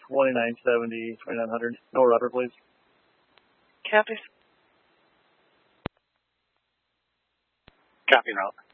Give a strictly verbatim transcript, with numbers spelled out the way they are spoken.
twenty-nine seventy, twenty-nine hundred. No rudder, please. Copy. Copy route.